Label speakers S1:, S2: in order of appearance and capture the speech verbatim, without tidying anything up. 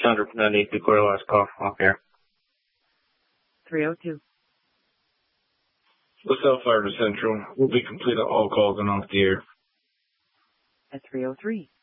S1: Chandra Panetti, Decoy last call from off air.
S2: three oh two.
S1: LaSalle Fire to Central. We'll be complete on all calls and off the air.
S2: At three oh three.